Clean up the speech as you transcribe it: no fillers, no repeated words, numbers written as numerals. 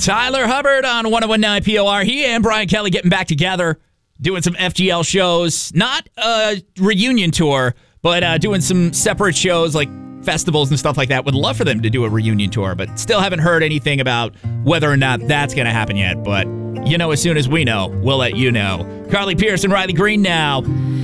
Tyler Hubbard on 101.9 POR. He and Brian Kelly getting back together, doing some FGL shows. Not a reunion tour, but doing some separate shows like festivals and stuff like that. Would love for them to do a reunion tour, but still haven't heard anything about whether or not that's going to happen yet. But, as soon as we know, we'll let you know. Carly Pearce and Riley Green now.